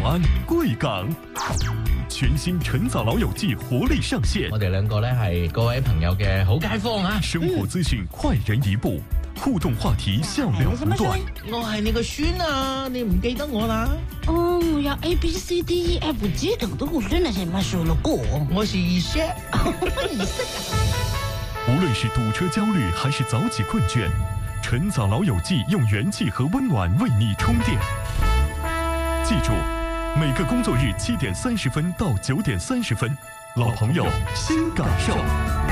安、贵港。全新晨早老友記活力上線， 我哋兩個咧係各位朋友嘅好街坊啊！ 生活資訊快人一步，互動話題笑料不斷。 我係你個孫啊，你唔記得我啦？ 哦，我要 ABCDEFG 等的我孫那些乜說了過。 我是二姐， 無論是堵車焦慮還是早起困倦，晨早老友記用元氣和溫暖為你充電。記住，每個工作日7點30分到9點30分，老朋友新感受。